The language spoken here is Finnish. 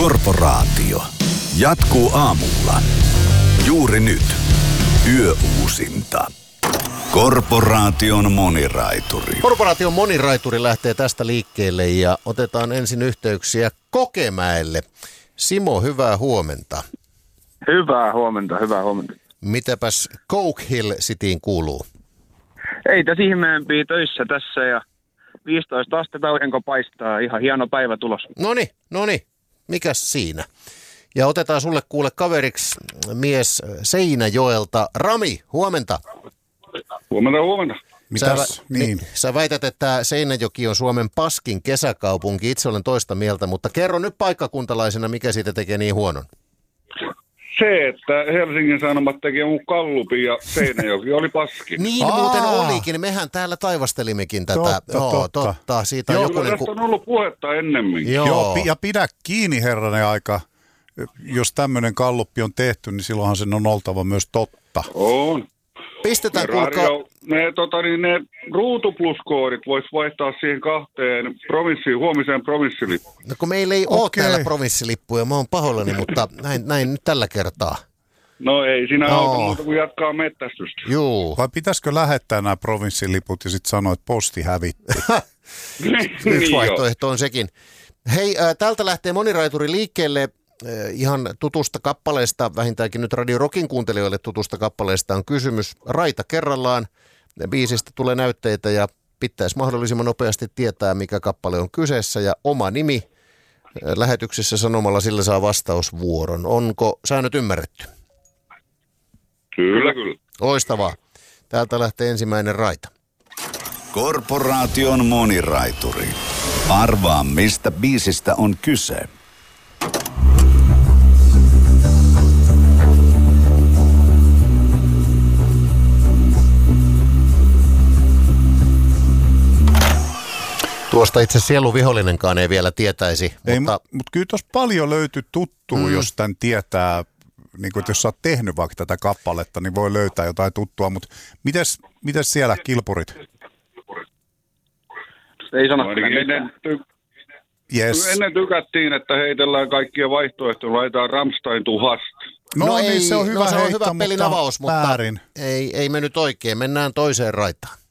Korporaatio. Jatkuu aamulla. Juuri nyt. Yöuusinta. Korporaation moniraituri. Korporaation moniraituri lähtee tästä liikkeelle ja otetaan ensin yhteyksiä Kokemäelle. Simo, hyvää huomenta. Hyvää huomenta, hyvää huomenta. Mitäpäs Coke Hill Cityin kuuluu? Ei tässä ihmeempiä töissä tässä ja 15 astetta aurinko paistaa. Ihan hieno päivä tulos. Noni. Mikäs siinä? Ja otetaan sulle kuule kaveriksi mies Seinäjoelta. Rami, huomenta. Huomenta. Mitäs? Sä väität, että Seinäjoki on Suomen paskin kesäkaupunki. Itse olen toista mieltä, mutta kerro nyt paikkakuntalaisena, mikä siitä tekee niin huonon. Se, että Helsingin Sanomat teki mun Gallupin ja Seinäjoki oli paskin. Niin muuten olikin. Mehän täällä taivastelimmekin tätä. Totta. Siitä on jokunen... Tästä on ollut puhetta ennemmin. Joo, ja pidä kiinni herranen aika. Jos tämmöinen galluppi on tehty, niin silloinhan sen on oltava myös totta. On. Pistetään kuulkaa... Ne ruutupluskoodit vois vaihtaa siihen kahteen huomiseen provinssilippuun. No kun meillä ei ole täällä provinssilippuja, mä oon pahoillani, mutta näin nyt tällä kertaa. No ei siinä auta muuta kuin jatkaa mettästystä. Juu. Vai pitäisikö lähettää nämä provinssiliput ja sitten sanoa, että posti hävitti? Yksi vaihtoehto on sekin. Hei, täältä lähtee moniraituri liikkeelle. Ihan tutusta kappaleesta, vähintäänkin nyt Radio Rockin kuuntelijoille tutusta kappaleesta on kysymys. Raita kerrallaan, biisistä tulee näytteitä ja pitäisi mahdollisimman nopeasti tietää, mikä kappale on kyseessä. Ja oma nimi lähetyksessä sanomalla sillä saa vastausvuoron. Onko säännöt ymmärretty? Kyllä. Loistavaa. Täältä lähtee ensimmäinen raita. Korporaation moniraituri. Arvaa, mistä biisistä on kyse. Tuosta itse sieluvihollinenkaan ei vielä tietäisi. Mutta kyllä tuossa paljon löytyy tuttua, jos tämän tietää, niin kuin, että jos sä oot tehnyt vaikka tätä kappaletta, niin voi löytää jotain tuttua. Mutta mites siellä kilpurit? Ei sano Ennen tykättiin, että heitellään kaikkia vaihtoehtoja, laitetaan Rammstein tuhasta. No niin, se on hyvä se on heitto, hyvä pelin avaus, mutta väärin. ei mennyt oikein. Mennään toiseen raitaan.